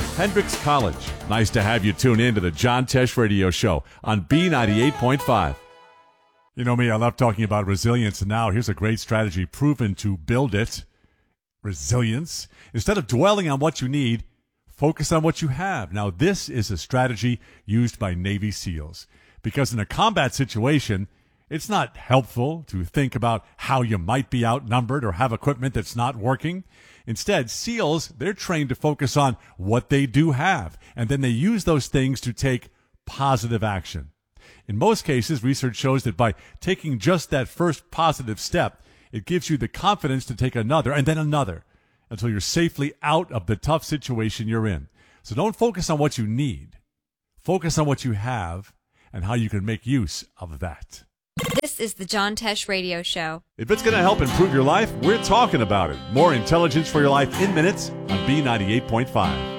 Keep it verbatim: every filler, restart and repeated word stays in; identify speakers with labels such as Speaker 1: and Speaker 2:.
Speaker 1: Hendricks College. Nice to have you tune in to the John Tesh Radio Show on B ninety-eight point five. You know me, I love talking about resilience, and now here's a great strategy proven to build it. Resilience. Instead of dwelling on what you need, focus on what you have. Now, this is a strategy used by Navy SEALs because in a combat situation, it's not helpful to think about how you might be outnumbered or have equipment that's not working. Instead, SEALs, they're trained to focus on what they do have, and then they use those things to take positive action. In most cases, research shows that by taking just that first positive step, it gives you the confidence to take another and then another until you're safely out of the tough situation you're in. So don't focus on what you need. Focus on what you have and how you can make use of that.
Speaker 2: This is the John Tesh Radio Show.
Speaker 1: If it's going to help improve your life, we're talking about it. More intelligence for your life in minutes on B ninety-eight point five.